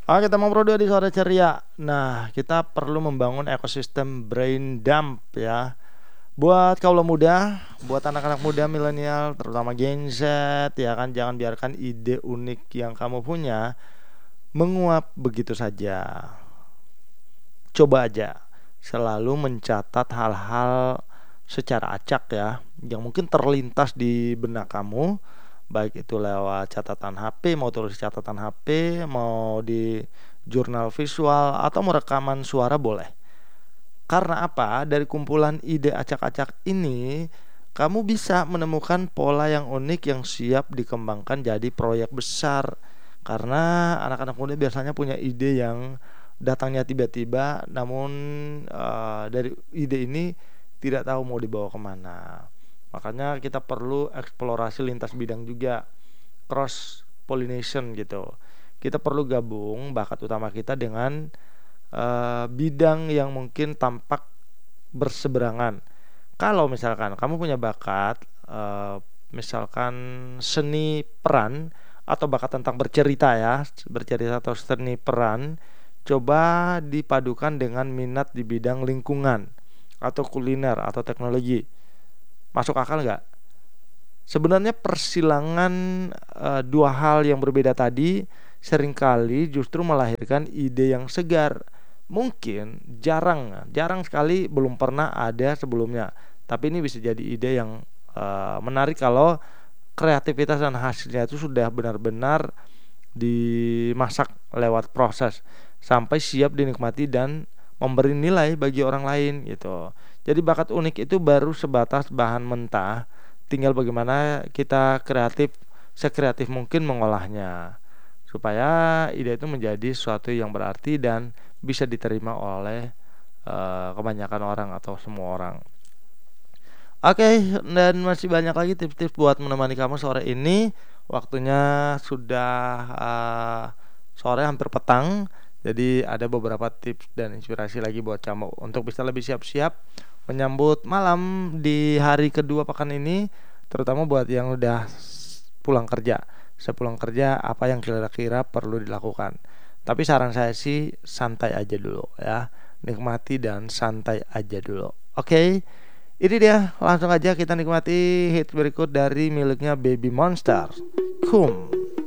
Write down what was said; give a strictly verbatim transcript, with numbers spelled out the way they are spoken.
Oke, Tamang Pro dua di sore ceria. Nah, kita perlu membangun ekosistem brain dump ya. Buat kaula muda, buat anak-anak muda milenial, terutama Gen Z ya kan, jangan biarkan ide unik yang kamu punya menguap begitu saja. Coba aja selalu mencatat hal-hal secara acak ya, yang mungkin terlintas di benak kamu, baik itu lewat catatan H P, mau tulis catatan H P, mau di jurnal visual atau mau rekaman suara boleh. Karena apa? Dari kumpulan ide acak-acak ini, kamu bisa menemukan pola yang unik yang siap dikembangkan jadi proyek besar. Karena anak-anak muda biasanya punya ide yang datangnya tiba-tiba, namun eh, dari ide ini tidak tahu mau dibawa kemana. Makanya kita perlu eksplorasi lintas bidang juga, cross pollination gitu. Kita perlu gabung bakat utama kita dengan eh, bidang yang mungkin tampak berseberangan. Kalau misalkan kamu punya bakat, eh, misalkan seni peran atau bakat tentang bercerita ya, bercerita atau seni peran, coba dipadukan dengan minat di bidang lingkungan atau kuliner atau teknologi. Masuk akal nggak? Sebenarnya persilangan eh, dua hal yang berbeda tadi seringkali justru melahirkan ide yang segar. Mungkin jarang, jarang sekali belum pernah ada sebelumnya. Tapi ini bisa jadi ide yang eh, menarik kalau kreativitas dan hasilnya itu sudah benar-benar dimasak lewat proses sampai siap dinikmati dan memberi nilai bagi orang lain gitu. Jadi bakat unik itu baru sebatas bahan mentah, tinggal bagaimana kita kreatif, sekreatif mungkin mengolahnya supaya ide itu menjadi sesuatu yang berarti dan bisa diterima oleh eh, kebanyakan orang atau semua orang. Oke, dan masih banyak lagi tips-tips buat menemani kamu sore ini. Waktunya sudah eh, sore hampir petang. Jadi ada beberapa tips dan inspirasi lagi buat kamu untuk bisa lebih siap-siap menyambut malam di hari kedua pekan ini, terutama buat yang udah pulang kerja. Sepulang kerja apa yang kira-kira perlu dilakukan. Tapi saran saya sih santai aja dulu ya. Nikmati dan santai aja dulu. Oke. Ini dia, langsung aja kita nikmati hits berikut dari miliknya Baby Monster. Kum.